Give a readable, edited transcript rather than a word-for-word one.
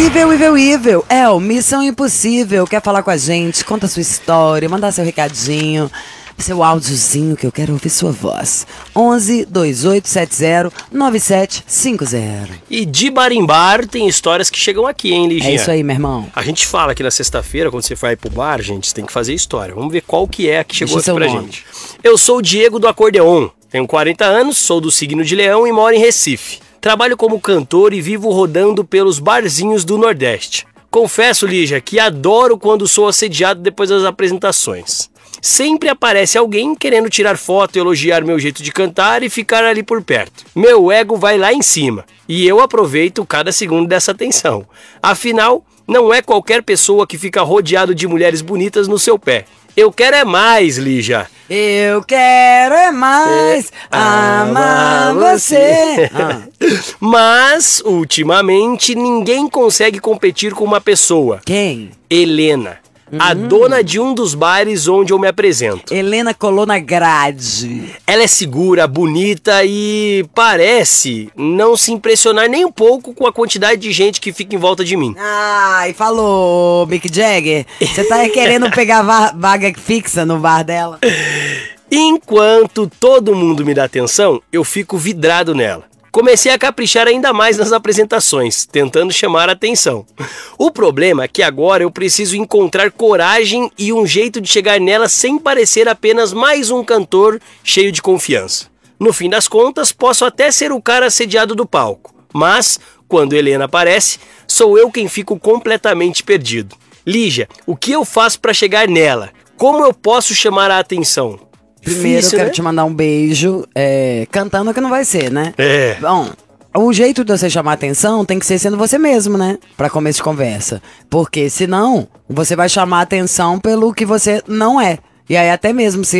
Ivel, Missão Impossível, quer falar com a gente, conta a sua história, mandar seu recadinho, seu áudiozinho que eu quero ouvir sua voz. 11 2870 9750. E de bar em bar tem histórias que chegam aqui, hein, Liginha? É isso aí, meu irmão. A gente fala que na sexta-feira, quando você vai pro bar, gente, você tem que fazer história. Vamos ver qual que é a que chegou aqui pra gente. Eu sou o Diego do Acordeon, tenho 40 anos, sou do signo de Leão e moro em Recife. Trabalho como cantor e vivo rodando pelos barzinhos do Nordeste. Confesso, Lígia, que adoro quando sou assediado depois das apresentações. Sempre aparece alguém querendo tirar foto e elogiar meu jeito de cantar e ficar ali por perto. Meu ego vai lá em cima e eu aproveito cada segundo dessa atenção. Afinal, não é qualquer pessoa que fica rodeado de mulheres bonitas no seu pé. Eu quero é mais, Lígia. Eu quero é mais amar você. Mas, ultimamente, ninguém consegue competir com uma pessoa. Quem? Helena. A dona de um dos bares onde eu me apresento. Helena colou na grade. Ela é segura, bonita e parece não se impressionar nem um pouco com a quantidade de gente que fica em volta de mim. Ai, falou, Mick Jagger. Você tá querendo pegar vaga fixa no bar dela? Enquanto todo mundo me dá atenção, eu fico vidrado nela. Comecei a caprichar ainda mais nas apresentações, tentando chamar a atenção. O problema é que agora eu preciso encontrar coragem e um jeito de chegar nela sem parecer apenas mais um cantor cheio de confiança. No fim das contas, posso até ser o cara assediado do palco, mas, quando Helena aparece, sou eu quem fico completamente perdido. Lígia, o que eu faço para chegar nela? Como eu posso chamar a atenção? Primeiro, Difícil, eu quero né? te mandar um beijo, cantando que não vai ser, né? É. Bom, o jeito de você chamar atenção tem que ser sendo você mesmo, né? Pra começo de conversa. Porque senão, você vai chamar atenção pelo que você não é. E aí até mesmo se